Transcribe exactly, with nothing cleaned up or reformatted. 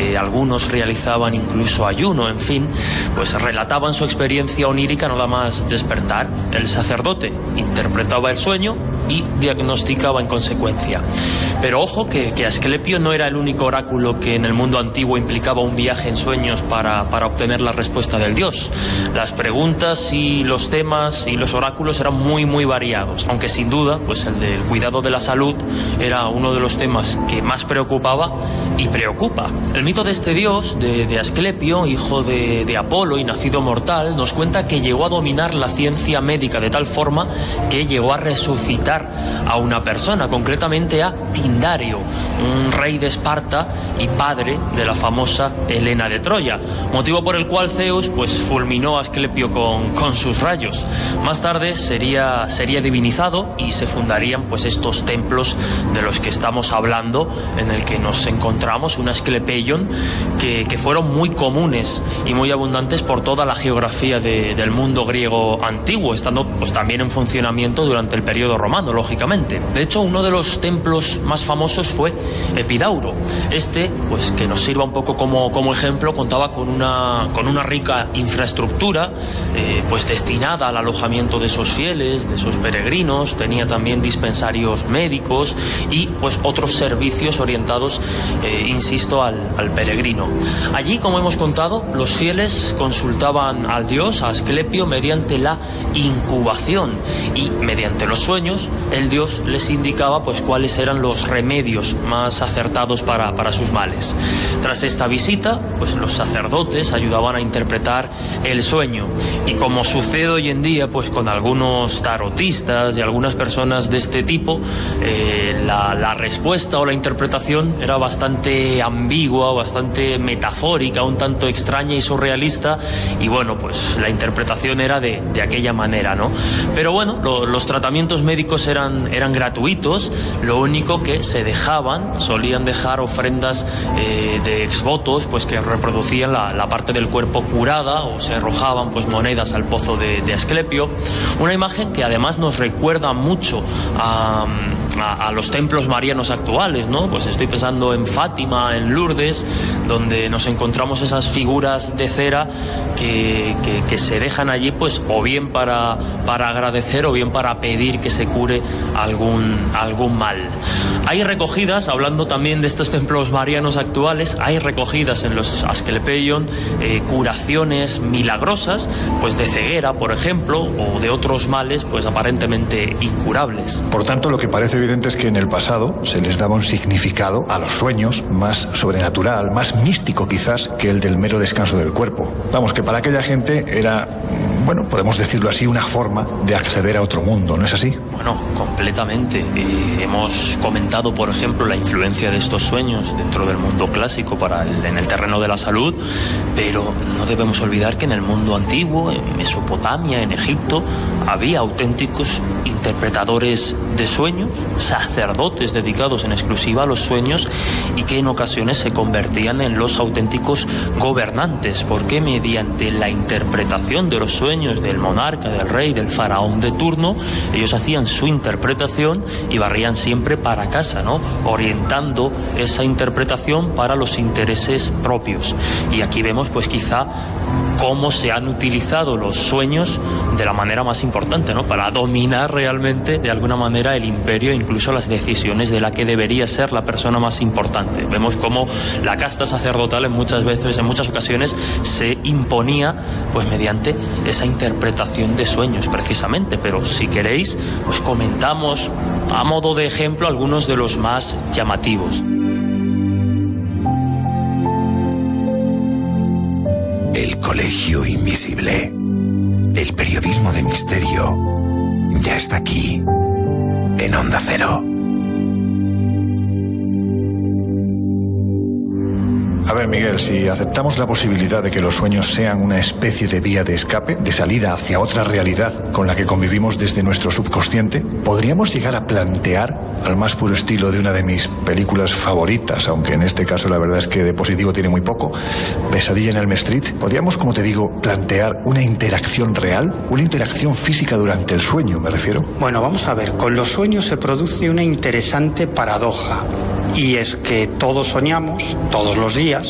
eh, algunos realizaban incluso ayuno, en fin, pues relataban su experiencia onírica nada más despertar. El sacerdote interpretaba el sueño y diagnosticaba en consecuencia. Pero ojo que, que Asclepio no era el único oráculo que en el mundo antiguo implicaba un viaje en sueños para, para obtener la respuesta del dios. Las preguntas y los temas y los oráculos eran muy muy variados, aunque sin duda pues el del cuidado de la salud era uno de los temas que más preocupaba y preocupa. El mito de este dios, de, de Asclepio, hijo de, de Apolo y nacido mortal, nos cuenta que llegó a dominar la ciencia médica de tal forma que llegó a resucitar a una persona, concretamente a Tindario, un rey de Esparta y padre de la famosa Helena de Troya, motivo por el cual Zeus pues fulminó a Asclepio con, con sus rayos. Más tarde sería, sería divinizado y se fundarían pues estos templos de los que estamos hablando, en el que nos encontramos, un Asclepeion, que, que fueron muy comunes y muy abundantes por toda la geografía de, del mundo griego antiguo, estando pues también en funcionamiento durante el periodo romano, lógicamente. De hecho, uno de los templos más famosos fue Epidauro. Este, pues que nos sirva un poco como, como ejemplo, contaba con una, con una rica infraestructura, eh, pues destinada al alojamiento de esos fieles, de esos peregrinos. Tenía también dispensarios médicos y pues otros servicios orientados, eh, insisto, al, al peregrino. Allí, como hemos contado, los fieles consultaban al dios, a Asclepio, mediante la incubación, y mediante los sueños el dios les indicaba pues cuáles eran los remedios más acertados para, para sus males. Tras esta visita, pues los sacerdotes ayudaban a interpretar el sueño, y como sucede hoy en día pues con algunos tarotistas y algunas personas de este tipo, eh, la, la respuesta o la interpretación era bastante ambigua, bastante metafórica, un tanto extraña y surrealista, y bueno, pues la interpretación era de, de aquella manera, ¿no? Pero bueno, lo, los tratamientos médicos eran, eran gratuitos. Lo único que se dejaban, solían dejar ofrendas eh, de exvotos pues que reproducían la, la parte del cuerpo curada, o se arrojaban pues monedas al pozo de, de Asclepio. Una imagen que además nos recuerda mucho a, a, a los templos marianos actuales, ¿no? Pues estoy pensando en Fátima, en Lourdes, donde nos encontramos esas figuras de cera que, que, que se dejan allí pues o bien para, para agradecer o bien para pedir que se cure algún, algún mal. Hay recogidas, hablando también de estos templos marianos actuales, hay recogidas en los Asclepeion eh, curaciones milagrosas, pues de ceguera, por ejemplo, o de otros males pues aparentemente incurables. Por tanto, lo que parece evidente es que en el pasado se les daba un significado a los sueños más sobrenatural, más místico quizás que el del mero descanso del cuerpo. Vamos, que para aquella gente era, bueno, podemos decirlo así, una forma de acceder a otro mundo, ¿no es así? Bueno, completamente. Eh, hemos comentado, por ejemplo, la influencia de estos sueños dentro del mundo clásico para el, en el terreno de la salud, pero no debemos olvidar que en el mundo antiguo, en Mesopotamia, en Egipto, había auténticos interpretadores de sueños, sacerdotes dedicados en exclusiva a los sueños, y que en ocasiones se convertían en los auténticos gobernantes, porque mediante la interpretación de los sueños del monarca, del rey, del faraón de turno, ellos hacían su interpretación y barrían siempre para casa, ¿no? Orientando esa interpretación para los intereses propios. Y aquí vemos pues quizá cómo se han utilizado los sueños de la manera más importante, ¿no? Para dominar realmente de alguna manera el imperio e incluso las decisiones de la que debería ser la persona más importante. Vemos cómo la casta sacerdotal en muchas veces, en muchas ocasiones, se imponía pues mediante esa interpretación de sueños precisamente. Pero si queréis, pues comentamos a modo de ejemplo algunos de los más llamativos. El Colegio Invisible. El periodismo de misterio ya está aquí, en Onda Cero. A ver, Miguel, si aceptamos la posibilidad de que los sueños sean una especie de vía de escape, de salida hacia otra realidad con la que convivimos desde nuestro subconsciente, ¿podríamos llegar a plantear, al más puro estilo de una de mis películas favoritas, aunque en este caso la verdad es que de positivo tiene muy poco, Pesadilla en Elm Street, podríamos, como te digo, plantear una interacción real, una interacción física durante el sueño, me refiero? Bueno, vamos a ver, con los sueños se produce una interesante paradoja, y es que todos soñamos, todos los días,